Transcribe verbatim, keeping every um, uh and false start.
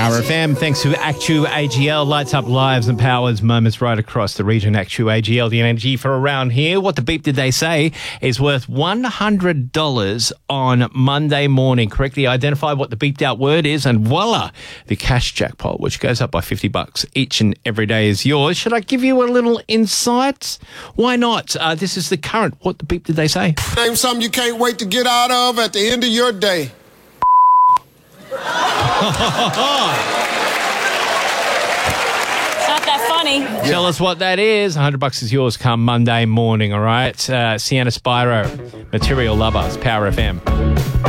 Power F M. Thanks to Actu A G L. Lights up lives and powers moments right across the region. Actu A G L, the energy for around here. What the beep did they say is worth one hundred dollars on Monday morning. Correctly identify what the beeped out word is, and voila, the cash jackpot, which goes up by fifty bucks each and every day, is yours. Should I give you a little insight? Why not? Uh, this is the current What the beep did they say? Name something you can't wait to get out of at the end of your day. It's not that funny. Tell us what that is. one hundred bucks is yours come Monday morning, all right? Uh, Sienna Spyro, Material Lovers, Power F M.